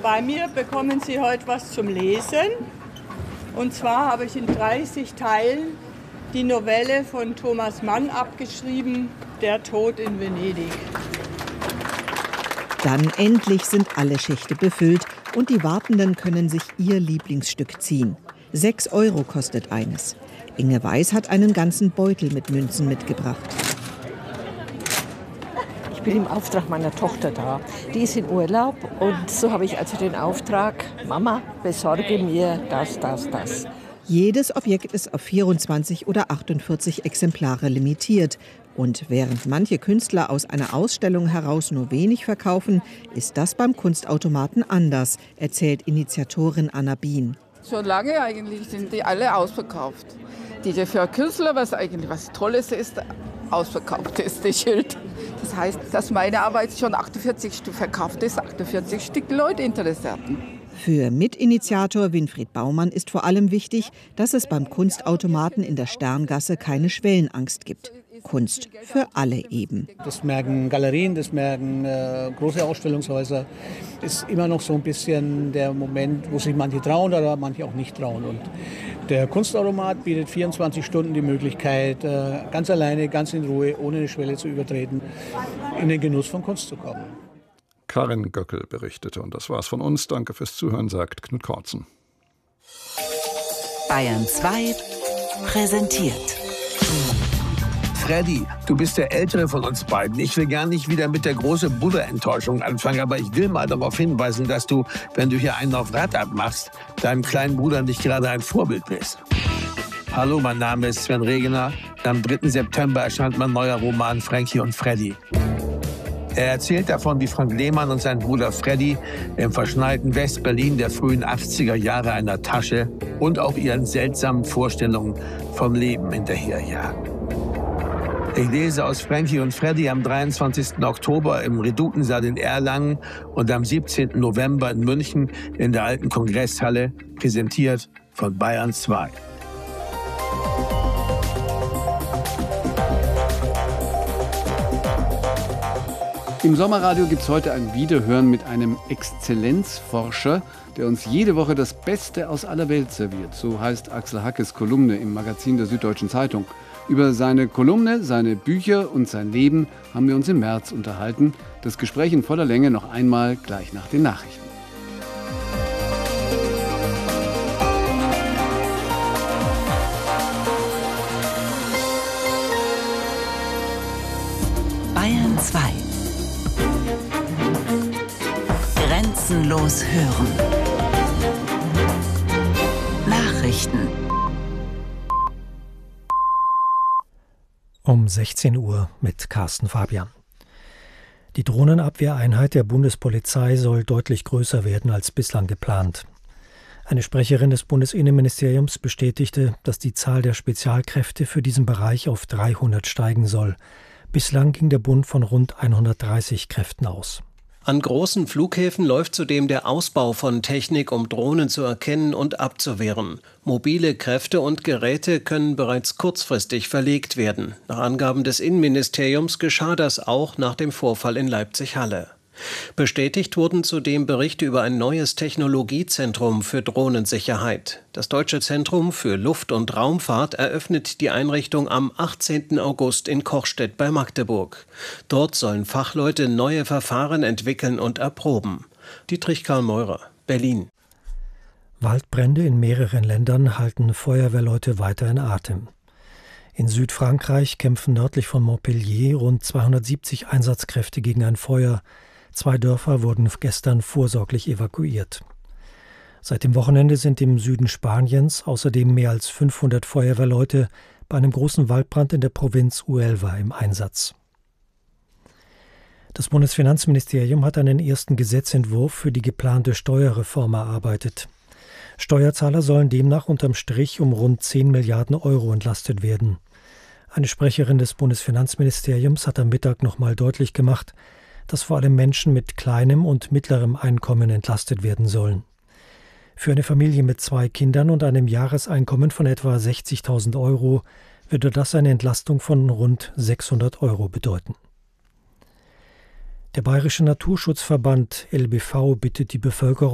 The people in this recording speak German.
Bei mir bekommen Sie heute was zum Lesen. Und zwar habe ich in 30 Teilen die Novelle von Thomas Mann abgeschrieben, Der Tod in Venedig. Dann endlich sind alle Schächte befüllt und die Wartenden können sich ihr Lieblingsstück ziehen. 6 € kostet eines. Inge Weiß hat einen ganzen Beutel mit Münzen mitgebracht. Ich bin im Auftrag meiner Tochter da. Die ist in Urlaub und so habe ich also den Auftrag, Mama, besorge mir das. Jedes Objekt ist auf 24 oder 48 Exemplare limitiert. Und während manche Künstler aus einer Ausstellung heraus nur wenig verkaufen, ist das beim Kunstautomaten anders, erzählt Initiatorin Anna Bien. Schon lange eigentlich sind die alle ausverkauft. Die für Künstler, was Tolles ist, ausverkauft ist, das Schild. Das heißt, dass meine Arbeit schon 48 Stück verkauft ist, 48 Stück Leute interessierten. Für Mitinitiator Winfried Baumann ist vor allem wichtig, dass es beim Kunstautomaten in der Sterngasse keine Schwellenangst gibt. Kunst für alle eben. Das merken Galerien, das merken große Ausstellungshäuser. Ist immer noch so ein bisschen der Moment, wo sich manche trauen oder manche auch nicht trauen. Und der Kunstautomat bietet 24 Stunden die Möglichkeit, ganz alleine, ganz in Ruhe, ohne eine Schwelle zu übertreten, in den Genuss von Kunst zu kommen. Karin Göckel berichtete. Und das war's von uns. Danke fürs Zuhören, sagt Knut Kortzen. Bayern 2 präsentiert. Freddy, du bist der Ältere von uns beiden. Ich will gar nicht wieder mit der großen Bruder-Enttäuschung anfangen, aber ich will mal darauf hinweisen, dass du, wenn du hier einen auf Rad abmachst, deinem kleinen Bruder nicht gerade ein Vorbild bist. Hallo, mein Name ist Sven Regener. Am 3. September erscheint mein neuer Roman Frankie und Freddy. Er erzählt davon, wie Frank Lehmann und sein Bruder Freddy im verschneiten West-Berlin der frühen 80er Jahre einer Tasche und auch ihren seltsamen Vorstellungen vom Leben hinterherjagen. Ich lese aus Frankie und Freddy am 23. Oktober im Redutensaal in Erlangen und am 17. November in München in der alten Kongresshalle, präsentiert von Bayern 2. Im Sommerradio gibt es heute ein Wiederhören mit einem Exzellenzforscher, der uns jede Woche das Beste aus aller Welt serviert. So heißt Axel Hackes Kolumne im Magazin der Süddeutschen Zeitung. Über seine Kolumne, seine Bücher und sein Leben haben wir uns im März unterhalten. Das Gespräch in voller Länge noch einmal gleich nach den Nachrichten. Bayern 2. Grenzenlos hören. Nachrichten. Um 16 Uhr mit Carsten Fabian. Die Drohnenabwehreinheit der Bundespolizei soll deutlich größer werden als bislang geplant. Eine Sprecherin des Bundesinnenministeriums bestätigte, dass die Zahl der Spezialkräfte für diesen Bereich auf 300 steigen soll. Bislang ging der Bund von rund 130 Kräften aus. An großen Flughäfen läuft zudem der Ausbau von Technik, um Drohnen zu erkennen und abzuwehren. Mobile Kräfte und Geräte können bereits kurzfristig verlegt werden. Nach Angaben des Innenministeriums geschah das auch nach dem Vorfall in Leipzig-Halle. Bestätigt wurden zudem Berichte über ein neues Technologiezentrum für Drohnensicherheit. Das Deutsche Zentrum für Luft- und Raumfahrt eröffnet die Einrichtung am 18. August in Kochstedt bei Magdeburg. Dort sollen Fachleute neue Verfahren entwickeln und erproben. Dietrich Karl Meurer, Berlin. Waldbrände in mehreren Ländern halten Feuerwehrleute weiter in Atem. In Südfrankreich kämpfen nördlich von Montpellier rund 270 Einsatzkräfte gegen ein Feuer. 2 Dörfer wurden gestern vorsorglich evakuiert. Seit dem Wochenende sind im Süden Spaniens außerdem mehr als 500 Feuerwehrleute bei einem großen Waldbrand in der Provinz Huelva im Einsatz. Das Bundesfinanzministerium hat einen ersten Gesetzentwurf für die geplante Steuerreform erarbeitet. Steuerzahler sollen demnach unterm Strich um rund 10 Milliarden Euro entlastet werden. Eine Sprecherin des Bundesfinanzministeriums hat am Mittag nochmal deutlich gemacht, dass vor allem Menschen mit kleinem und mittlerem Einkommen entlastet werden sollen. Für eine Familie mit 2 Kindern und einem Jahreseinkommen von etwa 60.000 Euro würde das eine Entlastung von rund 600 Euro bedeuten. Der Bayerische Naturschutzverband LBV bittet die Bevölkerung,